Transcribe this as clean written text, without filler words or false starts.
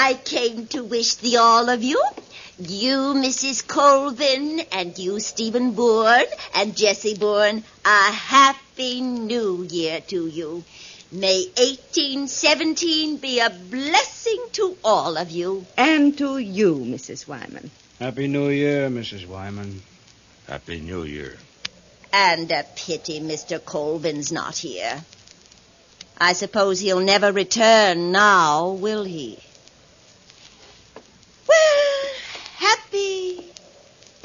I came to wish the all of you, Mrs. Colvin, and you, Stephen Bourne, and Jessie Bourne, a happy new year to you. May 1817 be a blessing to all of you. And to you, Mrs. Wyman. Happy New Year, Mrs. Wyman. Happy New Year. And a pity Mr. Colvin's not here. I suppose he'll never return now, will he?